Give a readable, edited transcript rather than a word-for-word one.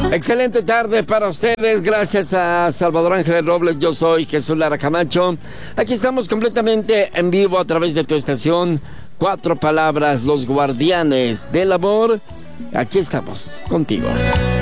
Excelente tarde para ustedes, gracias a Salvador Ángel Robles, yo soy Jesús Lara Camacho. Aquí estamos completamente en vivo a través de tu estación, 4 palabras, los guardianes del amor. Aquí estamos, contigo.